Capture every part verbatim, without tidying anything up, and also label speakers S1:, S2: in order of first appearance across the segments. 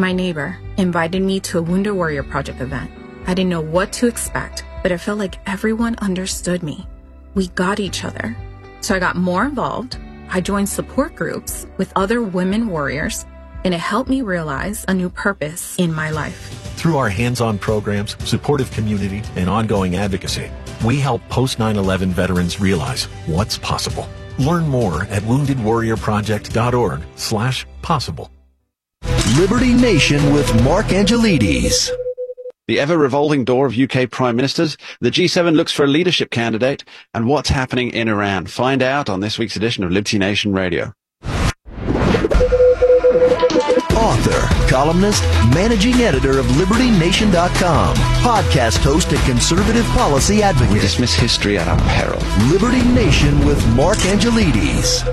S1: My neighbor invited me to a Wounded Warrior Project event. I didn't know what to expect, but it felt like everyone understood me. We got each other. So I got more involved. I joined support groups with other women warriors, and it helped me realize a new purpose in my life.
S2: Through our hands-on programs, supportive community, and ongoing advocacy, we help post nine eleven veterans realize what's possible. Learn more at wounded warrior project dot org slash possible.
S3: Liberty Nation with Mark Angelides.
S4: The ever-revolving door of U K Prime Ministers, the G seven looks for a leadership candidate, and what's happening in Iran. Find out on this week's edition of Liberty Nation Radio.
S3: Author, columnist, managing editor of Liberty Nation dot com, podcast host and conservative policy advocate.
S4: We dismiss history at our peril.
S3: Liberty Nation with Mark Angelides.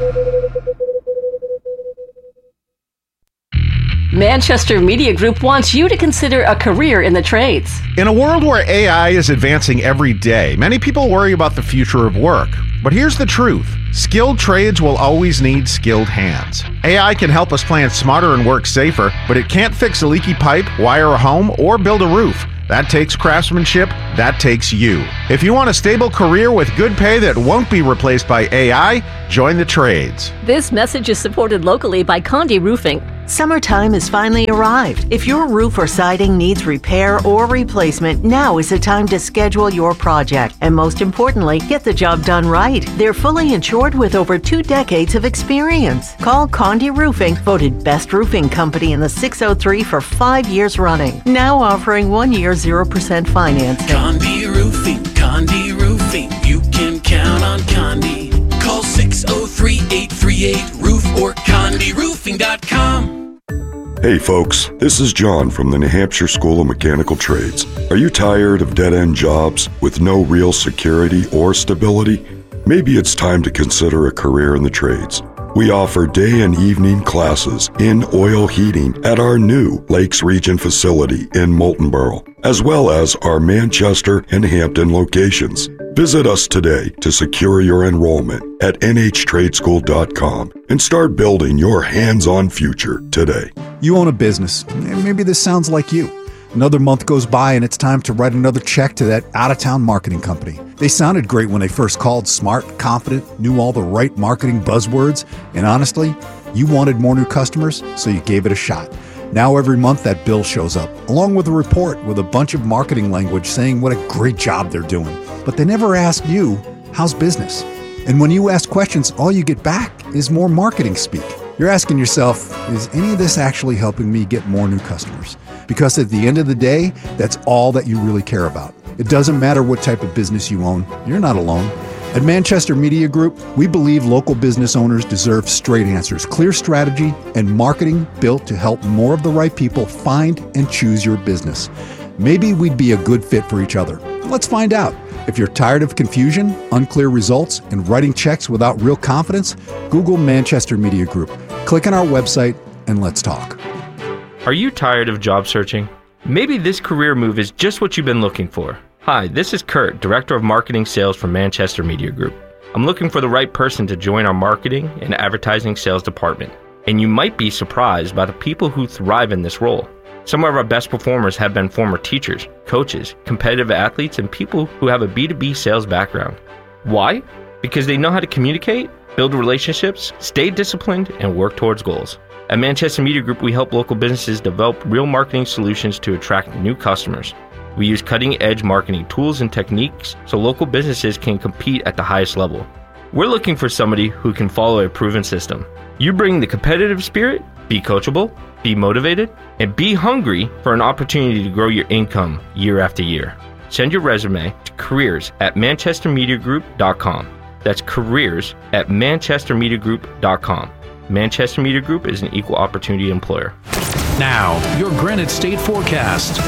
S5: Manchester Media Group wants you to consider a career in the trades.
S6: In a world where A I is advancing every day, many people worry about the future of work. But here's the truth. Skilled trades will always need skilled hands. A I can help us plan smarter and work safer, but it can't fix a leaky pipe, wire a home, or build a roof. That takes craftsmanship. That takes you. If you want a stable career with good pay that won't be replaced by A I, join the trades.
S5: This message is supported locally by Condi Roofing.
S7: Summertime has finally arrived. If your roof or siding needs repair or replacement, now is the time to schedule your project. And most importantly, get the job done right. They're fully insured with over two decades of experience. Call Condi Roofing, voted best roofing company in the six oh three for five years running. Now offering one year zero percent financing.
S8: Condi Roofing, Condi Roofing. You can count on Condi. Call six oh three, eight three eight, roof or condi roofing dot com.
S9: Hey folks, this is John from the New Hampshire School of Mechanical Trades. Are you tired of dead-end jobs with no real security or stability? Maybe it's time to consider a career in the trades. We offer day and evening classes in oil heating at our new Lakes Region facility in Moultonborough, as well as our Manchester and Hampton locations. Visit us today to secure your enrollment at N H trade school dot com and start building your hands-on future today.
S10: You own a business, and maybe this sounds like you. Another month goes by and it's time to write another check to that out-of-town marketing company. They sounded great when they first called, smart, confident, knew all the right marketing buzzwords, and honestly, you wanted more new customers, so you gave it a shot. Now every month that bill shows up, along with a report with a bunch of marketing language saying what a great job they're doing. But they never ask you, how's business? And when you ask questions, all you get back is more marketing speak. You're asking yourself, is any of this actually helping me get more new customers? Because at the end of the day, that's all that you really care about. It doesn't matter what type of business you own. You're not alone. At Manchester Media Group, we believe local business owners deserve straight answers, clear strategy, and marketing built to help more of the right people find and choose your business. Maybe we'd be a good fit for each other. Let's find out. If you're tired of confusion, unclear results, and writing checks without real confidence, Google Manchester Media Group. Click on our website and let's talk.
S11: Are you tired of job searching? Maybe this career move is just what you've been looking for. Hi, this is Kurt, Director of Marketing Sales for Manchester Media Group. I'm looking for the right person to join our marketing and advertising sales department. And you might be surprised by the people who thrive in this role. Some of our best performers have been former teachers, coaches, competitive athletes, and people who have a B two B sales background. Why? Because they know how to communicate, build relationships, stay disciplined, and work towards goals. At Manchester Media Group, we help local businesses develop real marketing solutions to attract new customers. We use cutting-edge marketing tools and techniques so local businesses can compete at the highest level. We're looking for somebody who can follow a proven system. You bring the competitive spirit, be coachable, be motivated, and be hungry for an opportunity to grow your income year after year. Send your resume to careers at manchester media group dot com. That's careers at manchester media group dot com. Manchester Media Group is an equal opportunity employer.
S12: Now, your Granite State forecast.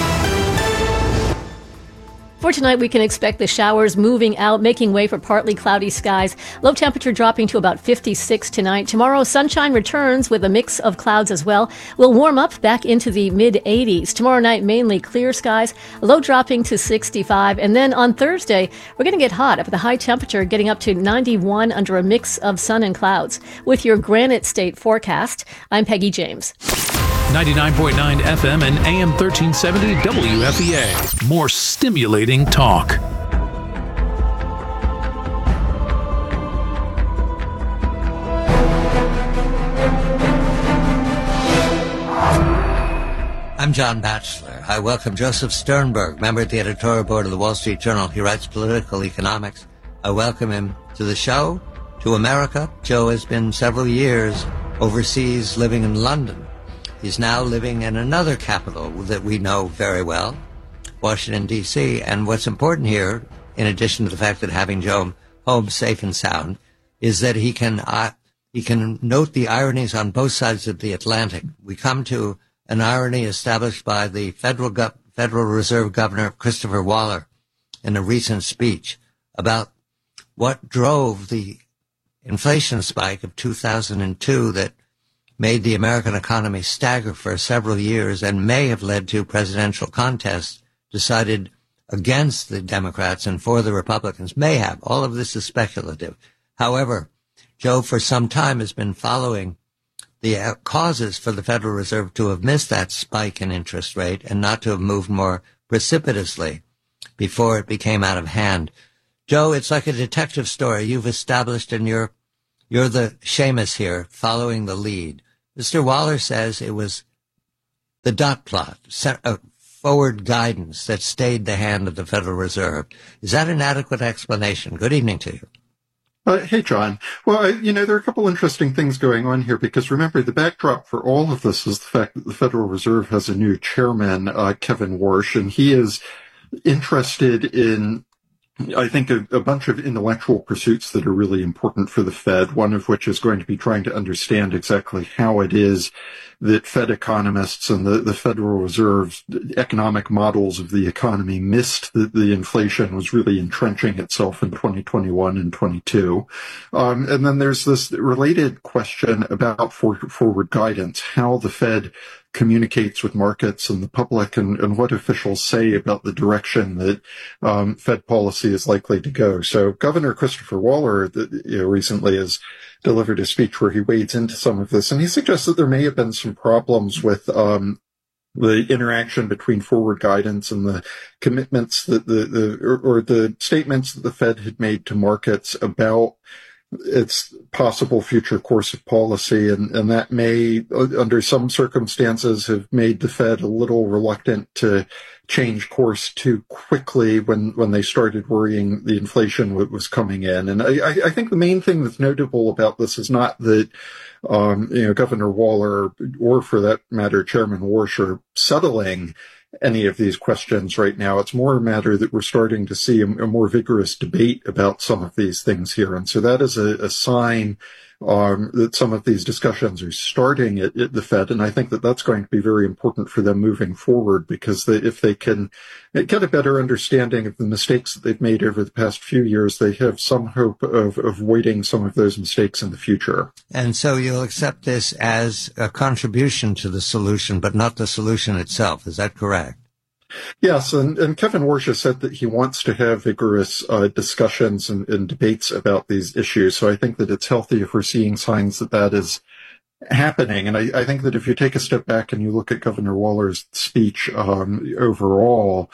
S5: For tonight, we can expect the showers moving out, making way for partly cloudy skies. Low temperature dropping to about fifty-six tonight. Tomorrow, sunshine returns with a mix of clouds as well. We'll warm up back into the mid eighties. Tomorrow night, mainly clear skies. Low dropping to sixty-five. And then on Thursday, we're going to get hot, with the high temperature getting up to ninety-one under a mix of sun and clouds. With your Granite State forecast, I'm Peggy James.
S12: ninety-nine point nine F M and A M thirteen seventy W F E A. More stimulating talk.
S13: I'm John Batchelor. I welcome Joseph Sternberg, member of the editorial board of the Wall Street Journal. He writes political economics. I welcome him to the show, to America. Joe has been several years overseas living in London. He's now living in another capital that we know very well, Washington, D C. And what's important here, in addition to the fact that having Joe home safe and sound, is that he can uh, he can note the ironies on both sides of the Atlantic. We come to an irony established by the Federal, Go- Federal Reserve Governor Christopher Waller in a recent speech about what drove the inflation spike of two thousand two that made the American economy stagger for several years and may have led to presidential contests decided against the Democrats and for the Republicans. May have. All of this is speculative. However, Joe for some time has been following the uh, causes for the Federal Reserve to have missed that spike in interest rate and not to have moved more precipitously before it became out of hand. Joe, it's like a detective story you've established, and you're, you're the Seamus here, following the lead. Mister Waller says it was the dot plot, set, uh, forward guidance that stayed the hand of the Federal Reserve. Is that an adequate explanation? Good evening to you.
S14: Uh, hey, John. Well, I, you know, there are a couple interesting things going on here because remember, the backdrop for all of this is the fact that the Federal Reserve has a new chairman, uh, Kevin Warsh, and he is interested in, I think, a, a bunch of intellectual pursuits that are really important for the Fed, one of which is going to be trying to understand exactly how it is that Fed economists and the, the Federal Reserve's economic models of the economy missed that the inflation was really entrenching itself in twenty twenty-one and twenty-two. Um, and then there's this related question about for, forward guidance, how the Fed communicates with markets and the public, and, and what officials say about the direction that um, Fed policy is likely to go. So Governor Christopher Waller the, you know, recently has delivered a speech where he wades into some of this, and he suggests that there may have been some problems with um, the interaction between forward guidance and the commitments that the, the or, or the statements that the Fed had made to markets about its possible future course of policy, and, and that may, under some circumstances, have made the Fed a little reluctant to change course too quickly when, when they started worrying the inflation was coming in. And I, I think the main thing that's notable about this is not that, um, you know, Governor Waller, or for that matter, Chairman Warsh, are settling any of these questions right now. It's more a matter that we're starting to see a, a more vigorous debate about some of these things here. And so that is a, a sign um, that some of these discussions are starting at, at the Fed. And I think that that's going to be very important for them moving forward, because they, if they can get a better understanding of the mistakes that they've made over the past few years, they have some hope of, of avoiding some of those mistakes in the future.
S13: And so you'll accept this as a contribution to the solution, but not the solution itself. Is that correct?
S14: Yes, and, and Kevin Warsh has said that he wants to have vigorous uh, discussions and, and debates about these issues. So I think that it's healthy if we're seeing signs that that is happening. And I, I think that if you take a step back and you look at Governor Waller's speech um, overall,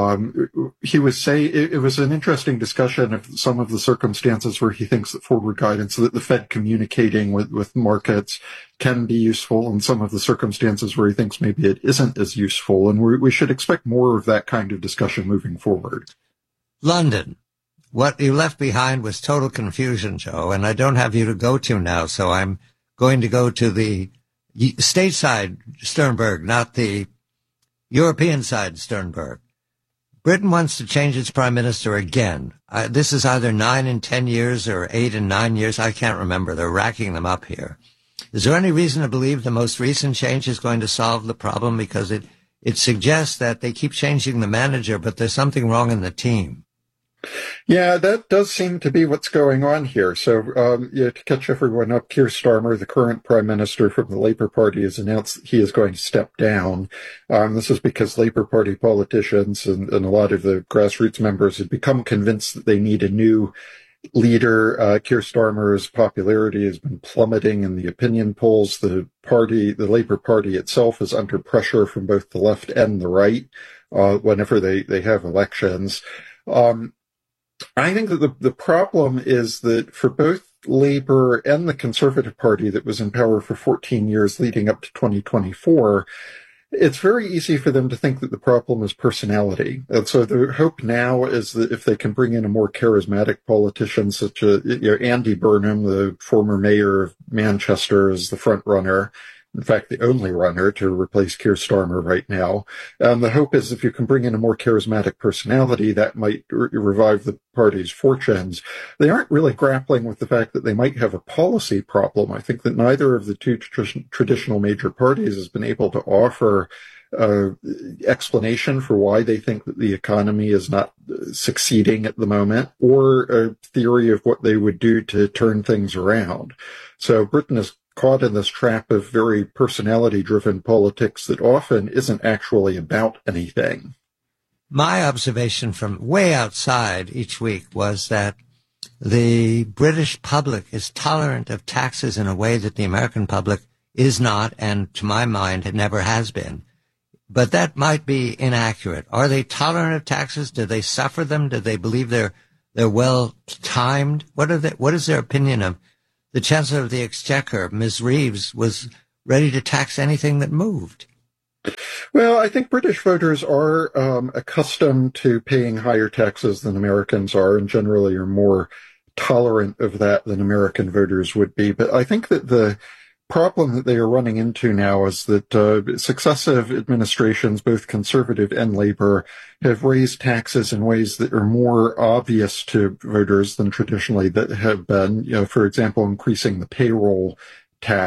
S14: um, he was say it, it was an interesting discussion of some of the circumstances where he thinks that forward guidance, that the Fed communicating with, with markets can be useful, and some of the circumstances where he thinks maybe it isn't as useful. And we we should expect more of that kind of discussion moving forward.
S13: London. What you left behind was total confusion, Joe, and I don't have you to go to now, so I'm going to go to the stateside Sternberg, not the European side Sternberg. Britain wants to change its prime minister again. Uh, this is either nine and ten years or eight and nine years. I can't remember. They're racking them up here. Is there any reason to believe the most recent change is going to solve the problem? Because it, it suggests that they keep changing the manager, but there's something wrong in the team.
S14: Yeah, that does seem to be what's going on here. So, um, yeah, to catch everyone up, Keir Starmer, the current prime minister from the Labour Party, has announced that he is going to step down. Um, this is because Labour Party politicians and, and a lot of the grassroots members had become convinced that they need a new leader, uh, Keir Starmer's popularity has been plummeting in the opinion polls. The party, the Labour Party itself, is under pressure from both the left and the right uh, whenever they, they have elections. Um, I think that the, the problem is that for both Labour and the Conservative Party that was in power for fourteen years leading up to twenty twenty-four, it's very easy for them to think that the problem is personality. And so the hope now is that if they can bring in a more charismatic politician, such as you know, Andy Burnham, the former mayor of Manchester, is the front runner. In fact, the only runner to replace Keir Starmer right now. And the hope is if you can bring in a more charismatic personality, that might re- revive the party's fortunes. They aren't really grappling with the fact that they might have a policy problem. I think that neither of the two tr- traditional major parties has been able to offer uh, explanation for why they think that the economy is not succeeding at the moment, or a theory of what they would do to turn things around. So Britain is caught in this trap of very personality-driven politics that often isn't actually about anything.
S13: My observation from way outside each week was that the British public is tolerant of taxes in a way that the American public is not, and to my mind, it never has been. But that might be inaccurate. Are they tolerant of taxes? Do they suffer them? Do they believe they're they're well timed? What are they, what is their opinion of the Chancellor of the Exchequer, Miz Reeves, was ready to tax anything that moved?
S14: Well, I think British voters are um, accustomed to paying higher taxes than Americans are, and generally are more tolerant of that than American voters would be. But I think that the problem that they are running into now is that uh, successive administrations, both Conservative and Labour, have raised taxes in ways that are more obvious to voters than traditionally that have been. You know, for example, increasing the payroll tax